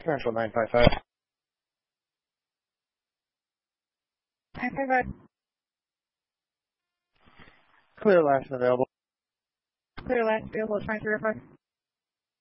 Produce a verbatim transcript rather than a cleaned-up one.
Commercial nine five five. nine five five. Clear last available. Clear last available is nine zero five.